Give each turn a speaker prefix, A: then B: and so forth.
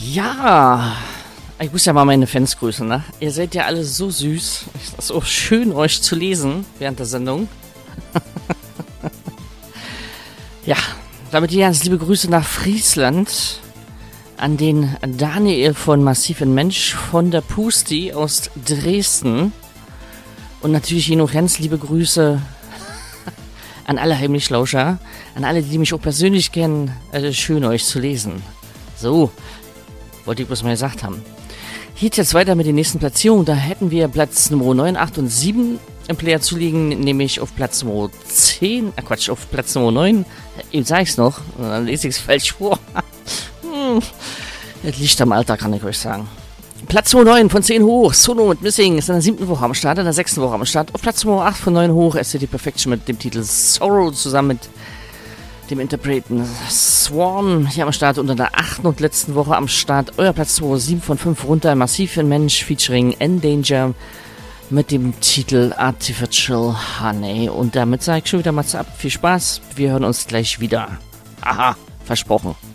A: Ja, ich muss ja mal meine Fans grüßen, ne? Ihr seid ja alle so süß. Es ist so schön, euch zu lesen während der Sendung. Ja, damit hier ganz liebe Grüße nach Friesland an den Daniel von Massiv in Mensch, von der Pusti aus Dresden. Und natürlich hier noch ganz liebe Grüße an alle Heimlichlauscher, an alle, die mich auch persönlich kennen. Schön, euch zu lesen. So, wollte ich bloß mal gesagt haben. Geht jetzt weiter mit den nächsten Platzierungen. Da hätten wir Platz Nummer 9, 8 und 7 im Player zu liegen, nämlich auf Platz Nummer 10, auf Platz Nummer 9. Eben sag ich's noch, dann lese ich's falsch vor. Das liegt am Alter, kann ich euch sagen. Platz Nummer 9 von 10 hoch, Solo mit Missing ist in der 7. Woche am Start, in der 6. Woche am Start. Auf Platz Nummer 8 von 9 hoch, SCD Perfection mit dem Titel Sorrow zusammen mit dem Interpreten Swarm hier am Start und in der 8. und letzten Woche am Start. Euer Platz 7 von 5 runter, Massiv in Mensch featuring Endanger mit dem Titel Artificial Honey. Und damit sage ich schon wieder mal ab. Viel Spaß, wir hören uns gleich wieder. Aha, versprochen.